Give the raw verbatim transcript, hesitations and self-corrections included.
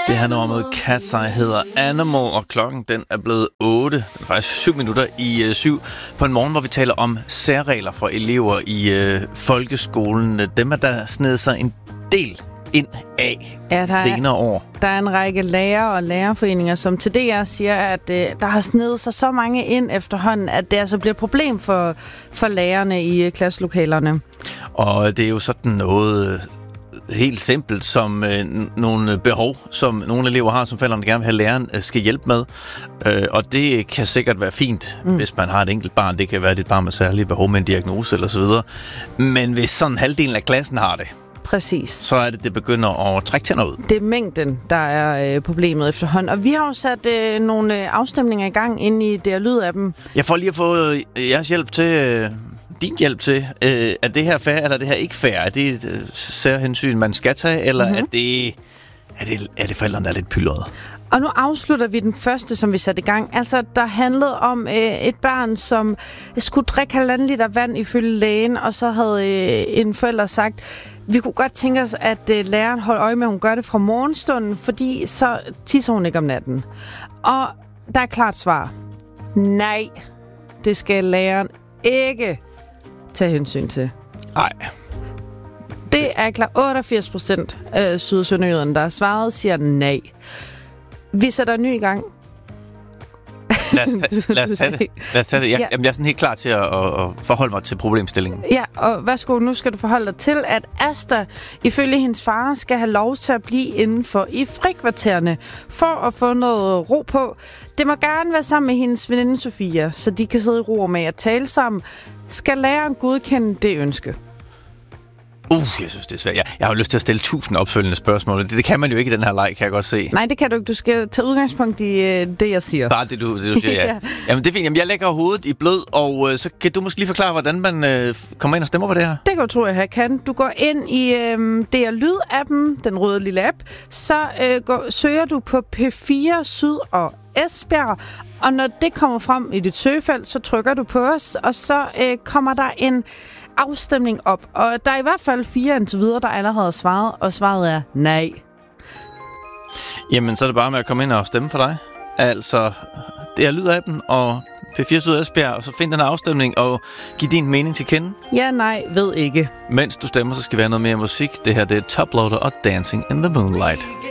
Det her nummer med Cat's Eye hedder Animal, og klokken den er blevet otte. Den er faktisk syv minutter i øh, syv på en morgen, hvor vi taler om særregler for elever i øh, folkeskolen. Dem er der snedet sig en del ind af ja, senere år. Der er en række lærere og lærerforeninger, som til D R siger, at øh, der har snedet sig så mange ind efterhånden, at det altså bliver et problem for, for lærerne i øh, klasselokalerne. Og det er jo sådan noget helt simpelt som øh, nogle behov, som nogle elever har, som forældrene gerne vil have læreren øh, skal hjælpe med. Øh, og det kan sikkert være fint, mm. hvis man har et enkelt barn. Det kan være et barn med særlige behov med en diagnose eller så videre. Men hvis sådan halvdelen af klassen har det, præcis, så er det, det begynder at trække tænder ud. Det er mængden, der er øh, problemet efterhånden. Og vi har jo sat øh, nogle øh, afstemninger i gang inde i D R Lyd af dem. Jeg får lige at få øh, jeres hjælp til... Øh, din hjælp til, øh, er det her fair, eller er det her ikke fair? Er det et øh, særhensyn, man skal tage, eller mm-hmm. er, det, er, det, er det forældrene, der er lidt pyldrede? Og nu afslutter vi den første, som vi satte i gang. Altså, der handlede om øh, et barn, som skulle drikke halvanden liter vand ifølge lægen, og så havde øh, en forælder sagt, vi kunne godt tænke os, at øh, læreren holder øje med, at hun gør det fra morgenstunden, fordi så tisser hun ikke om natten. Og der er klart svar. Nej, det skal læreren ikke tage hensyn til. Nej. Det er klart otteogfirs procent af syd- og sønderjyderne, der har svaret, siger nej. Vi sætter en ny i gang. Lad os, ta- lad os tage det. Lad os tage det. Jeg, ja. Jamen, jeg er sådan helt klar til at, at, at forholde mig til problemstillingen. Ja, og værsgo, nu skal du forholde dig til, at Asta, ifølge hendes far, skal have lov til at blive indenfor i frikvartererne, for at få noget ro på. Det må gerne være sammen med hendes veninde Sofia, så de kan sidde i ro med at tale sammen. Skal læreren godkende det ønske? Uh, jeg synes, det er svært. Jeg, jeg har jo lyst til at stille tusind opfølgende spørgsmål. Det, det kan man jo ikke i den her leg, kan jeg godt se. Nej, det kan du ikke. Du skal tage udgangspunkt i øh, det, jeg siger. Bare det, du, det, du siger, ja. ja. Jamen, det er fint. Jamen, jeg lægger hovedet i blød, og øh, så kan du måske lige forklare, hvordan man øh, kommer ind og stemmer på det her. Det kan du tro, jeg kan. Du går ind i øh, D R Lyd-appen, den røde lille app. Så øh, går, søger du på P fire Syd og Esbjerg, og når det kommer frem i dit søgefelt, så trykker du på os, og så øh, kommer der en afstemning op. Og der er i hvert fald fire indtil videre, der allerede har svaret, og svaret er nej. Jamen, så er det bare med at komme ind og stemme for dig. Altså, det er Lyd-appen og P fire Syd Esbjerg, og så find den afstemning og giv din mening til kende. Ja, nej, ved ikke. Mens du stemmer, så skal vi have noget mere musik. Det her, det er Toploader og Dancing in the Moonlight.